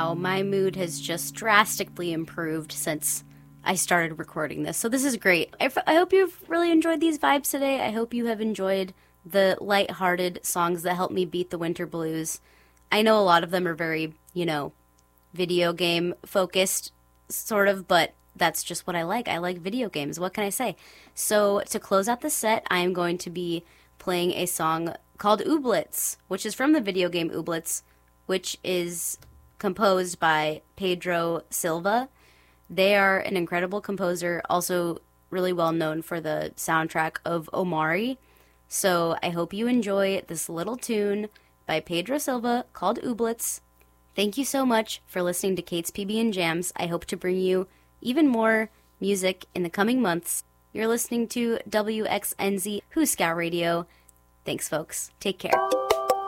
wow, my mood has just drastically improved since I started recording this. So this is great. I hope you've really enjoyed these vibes today. I hope you have enjoyed the lighthearted songs that help me beat the winter blues. I know a lot of them are very, video game focused, sort of, but that's just what I like. I like video games. What can I say? So to close out the set, I am going to be playing a song called Ooblets, which is from the video game Ooblets, which is composed by Pedro Silva. They are an incredible composer, also really well known for the soundtrack of Omari. So I hope you enjoy this little tune by Pedro Silva called Ooblets. Thank you so much for listening to Kate's PB and Jams. I hope to bring you even more music in the coming months. You're listening to WXNZ Who Scout Radio. Thanks, folks. Take care.